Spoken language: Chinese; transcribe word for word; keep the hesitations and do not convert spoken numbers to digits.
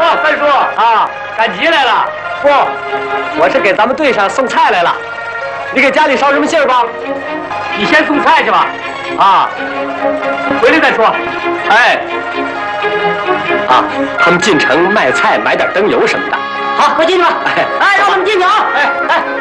三叔啊，赶集来了？不，我是给咱们队上送菜来了。你给家里捎什么信儿吧？你先送菜去吧。啊，回来再说。哎，啊，他们进城卖菜，买点灯油什么的。好，快进去吧。哎，让他们进去啊！哎哎。